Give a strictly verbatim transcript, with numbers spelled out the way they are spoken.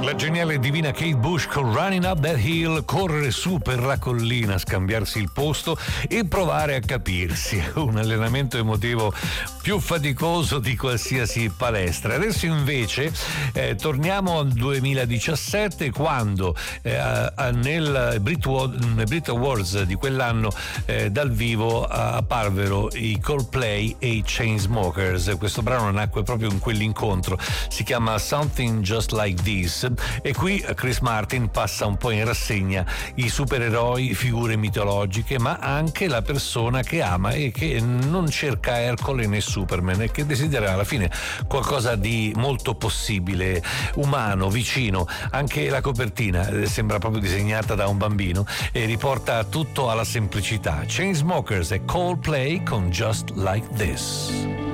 La geniale e divina Kate Bush con Running Up That Hill, correre su per la collina, scambiarsi il posto e provare a capirsi. Un allenamento emotivo più faticoso di qualsiasi palestra. Adesso invece eh, torniamo al duemiladiciassette, quando eh, nel Brit, Brit Awards di quell'anno eh, dal vivo apparvero i Coldplay e i Chainsmokers. Questo brano nacque proprio in quell'incontro, si chiama Something Just Like This, e qui Chris Martin passa un po' in rassegna i supereroi, figure mitologiche, ma anche la persona che ama e che non cerca Ercole né Superman e che desidera alla fine qualcosa di molto possibile, umano, vicino. Anche la copertina sembra proprio disegnata da un bambino e riporta tutto alla semplicità. Chainsmokers e Coldplay con Just Like This.